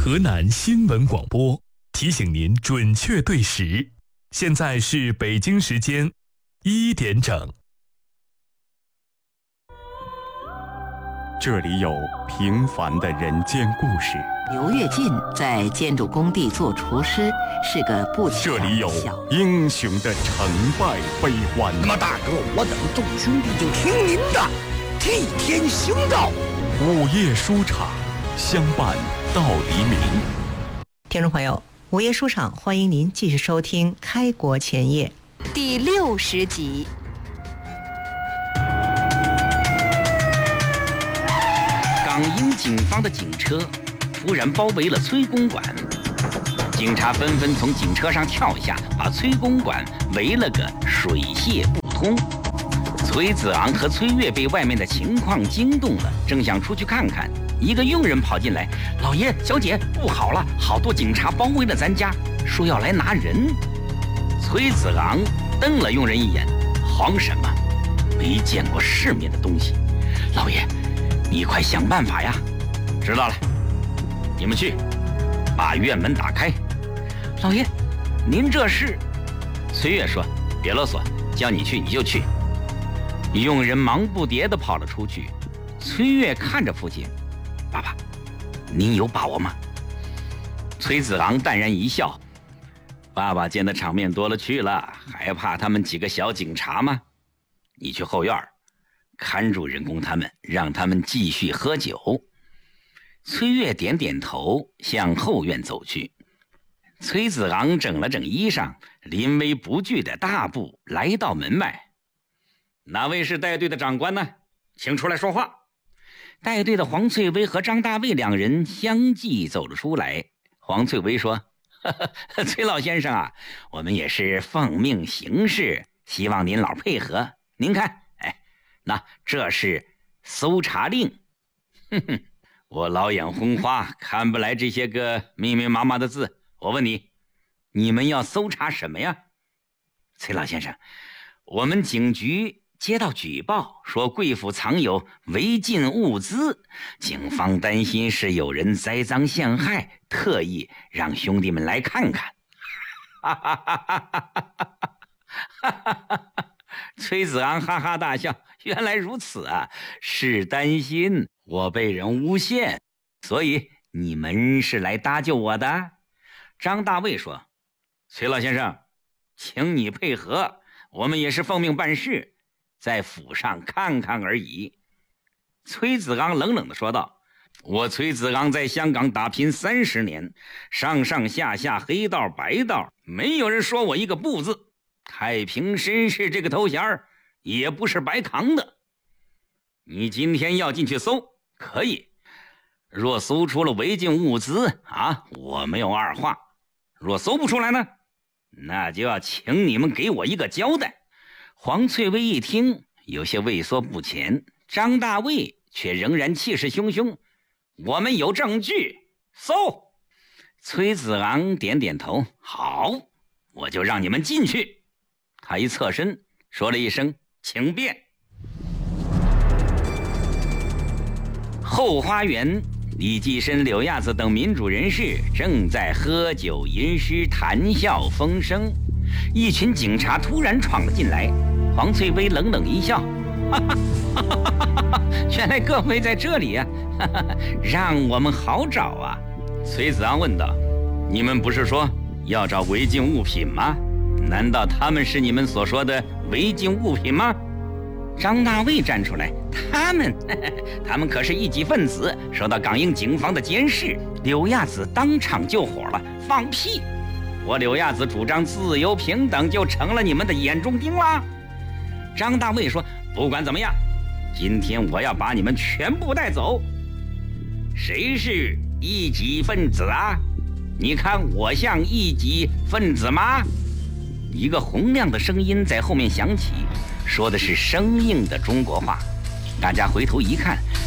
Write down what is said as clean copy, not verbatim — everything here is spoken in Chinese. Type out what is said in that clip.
河南新闻广播提醒您准确对时，现在是北京时间1点整。 这里有平凡的人间故事。 刘跃进在建筑工地做厨师，是个不起眼的这里有英雄的成败悲欢。 那么大哥，我等众兄弟就听您的，替天行道。 午夜书场，相伴到黎明。 听众朋友，午夜书场，欢迎您继续收听《开国前夜》 第60集。 港英警方的警车突然包围了崔公馆，警察纷纷从警车上跳下，把崔公馆围了个水泄不通。崔子昂和崔月被外面的情况惊动了，正想出去看看，一个佣人跑进来：“老爷小姐，不好了，好多警察包围了咱家，说要来拿人。”崔子昂瞪了佣人一眼：“慌什么？没见过世面的东西。老爷，你快想办法呀！”“知道了，你们去把院门打开。”“老爷，您这是？”崔月说：“别啰嗦，叫你去你就去。”佣人忙不迭地跑了出去。崔月看着父亲：“爸爸，您有把握吗？”崔子昂淡然一笑：“爸爸见的场面多了去了，还怕他们几个小警察吗？你去后院看住人工他们，让他们继续喝酒。”崔月点点头，向后院走去。崔子昂整了整衣裳，临危不惧的大步来到门外。“哪位是带队的长官呢？请出来说话。”带队的黄翠薇和张大卫两人相继走了出来。黄翠薇说：“崔老先生啊，我们也是奉命行事，希望您老配合。您看，那这是搜查令。”“我老眼昏花，看不来这些个密密麻麻的字。我问你，你们要搜查什么呀？”“崔老先生，我们警局接到举报，说贵府藏有违禁物资，警方担心是有人栽赃陷害，特意让兄弟们来看看。”崔子昂哈哈大笑：“原来如此啊，是担心我被人诬陷，所以你们是来搭救我的？”张大卫说：“崔老先生，请你配合，我们也是奉命办事，在府上看看而已。”崔子昂冷冷地说道：“我崔子昂在香港打拼30年，上上下下黑道白道，没有人说我一个不字。太平绅士这个头衔也不是白扛的。你今天要进去搜，可以，若搜出了违禁物资我没有二话。若搜不出来呢，那就要请你们给我一个交代。”黄翠薇一听，有些畏缩不前，张大卫却仍然气势汹汹：“我们有证据，搜。”崔子昂点点头：“好，我就让你们进去。”他一侧身说了一声：“请便。”后花园，李济深、柳亚子等民主人士正在喝酒吟诗，谈笑风生。一群警察突然闯了进来。黄翠薇冷冷一笑：“原来各位在这里啊，让我们好找啊。”崔子昂问道：“你们不是说要找违禁物品吗？难道他们是你们所说的违禁物品吗？”张大卫站出来：“他们可是一级分子，受到港英警方的监视。”柳亚子当场就火了：“放屁！我柳亚子主张自由平等，就成了你们的眼中钉啦！”张大卫说：“不管怎么样，今天我要把你们全部带走。谁是一级分子啊？你看我像一级分子吗？”一个洪亮的声音在后面响起，说的是生硬的中国话。大家回头一看，